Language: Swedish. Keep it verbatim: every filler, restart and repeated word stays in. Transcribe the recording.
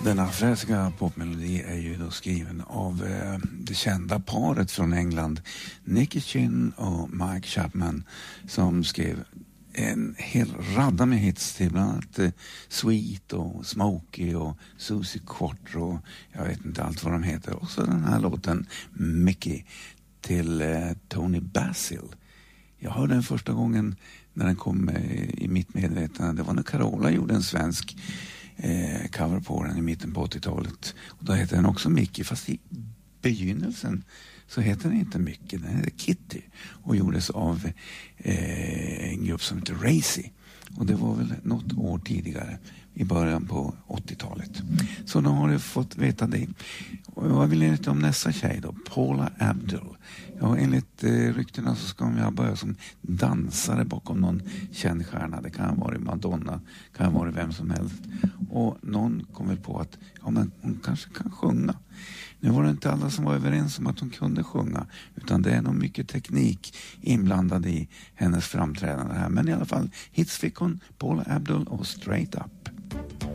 Denna fräsiga popmelodi är ju då skriven av eh, det kända paret från England, Nicky Chinn och Mike Chapman, som skrev en hel radda med hits till bland annat eh, Sweet och Smokey och Susie Quattro och jag vet inte allt vad de heter. Och så den här låten Mickey till eh, Tony Basil. Jag hörde den första gången när den kom eh, i mitt medvetande. Det var när Carola gjorde en svensk eh, cover på den i mitten på åttiotalet. Och då heter den också Mickey, fast i begynnelsen så heter den inte Mickey, den heter Kitty och gjordes av eh, en grupp som heter Racy. Och det var väl något år tidigare, i början på åttiotalet. Så då har du fått veta det. Och vad vill ni veta om nästa tjej då? Paula Abdul. Ja, enligt eh, ryktena så ska hon börja som dansare bakom någon känd stjärna. Det kan vara Madonna, kan vara vem som helst. Och någon kom väl på att ja, men hon kanske kan sjunga. Nu var det inte alla som var överens om att hon kunde sjunga, utan det är nog mycket teknik inblandad i hennes framträdande här. Men i alla fall, hits fick hon, Paula Abdul och Straight Up.